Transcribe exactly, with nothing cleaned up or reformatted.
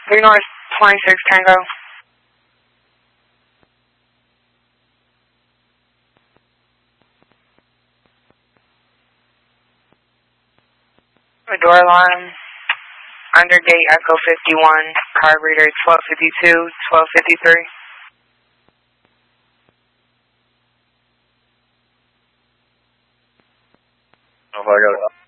three North twenty-six Tango. Door alarm. Under gate Echo fifty-one. Card reader twelve fifty-two, twelve fifty-three. Oh, I got it.